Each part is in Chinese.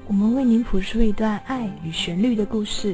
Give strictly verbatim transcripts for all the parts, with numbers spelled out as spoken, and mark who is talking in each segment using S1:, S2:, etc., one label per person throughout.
S1: 我们为您谱出一段爱与旋律的故事。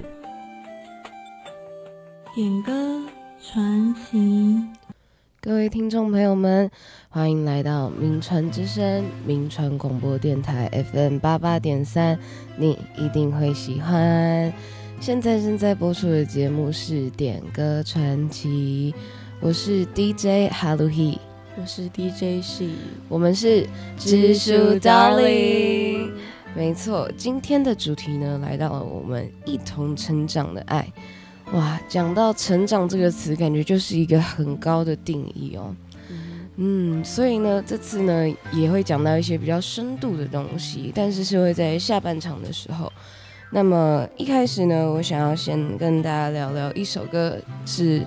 S1: 点歌传奇。
S2: 各位听众朋友们，欢迎来到名传之声名传广播电台 F M 八八点三，你一定会喜欢。现在正在播出的节目是点歌传奇，我是 D J 哈鲁希，
S3: 我是 D J 是，
S2: 我们是知书 Darling。没错，今天的主题呢，来到了我们一同成长的爱。哇，讲到成长这个词，感觉就是一个很高的定义哦。嗯，所以呢，这次呢也会讲到一些比较深度的东西，但是是会在下半场的时候。那么一开始呢，我想要先跟大家聊聊一首歌，是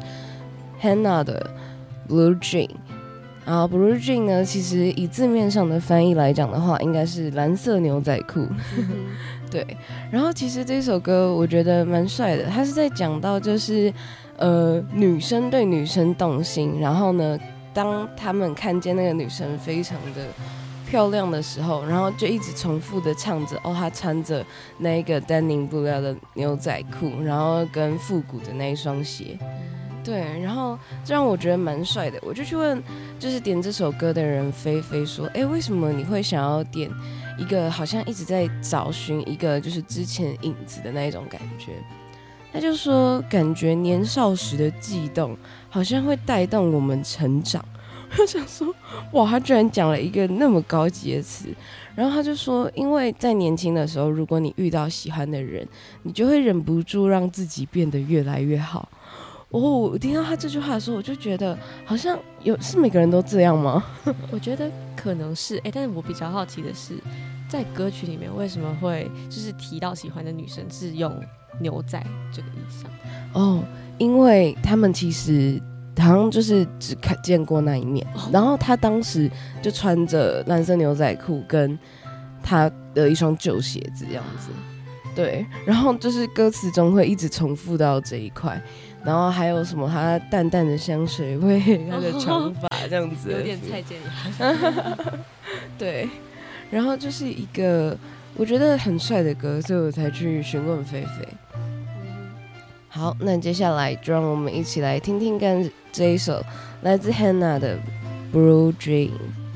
S2: Hannah 的 Blue Jean。然后 Blue Jean 呢，其实以字面上的翻译来讲的话，应该是蓝色牛仔裤。对，然后其实这首歌我觉得蛮帅的，它是在讲到就是呃女生对女生动心，然后呢，当他们看见那个女生非常的漂亮的时候，然后就一直重复的唱着哦，她穿着那个丹宁布料的牛仔裤，然后跟复古的那一双鞋。对，然后这让我觉得蛮帅的，我就去问就是点这首歌的人菲菲说，哎，为什么你会想要点一个好像一直在找寻一个就是之前影子的那一种感觉？他就说感觉年少时的悸动好像会带动我们成长。我想说哇，他居然讲了一个那么高级的词。然后他就说因为在年轻的时候，如果你遇到喜欢的人，你就会忍不住让自己变得越来越好。哦，我听到他这句话的时候，我就觉得好像有是每个人都这样吗？
S3: 我觉得可能是，哎，但是我比较好奇的是，在歌曲里面为什么会就是提到喜欢的女生是用牛仔这个意象？
S2: 哦，因为他们其实好像就是只看见过那一面，哦、然后他当时就穿着蓝色牛仔裤跟他的一双旧鞋子这样子，对，然后就是歌词中会一直重复到这一块。然后还有什么他淡淡的香水味，他的长发这样子，
S3: 有点蔡健雅。
S2: 对，然后就是一个我觉得很帅的歌，所以我才去询问菲菲。好，那接下来就让我们一起来听听看这一首来自 Hannah 的 Blue Jean。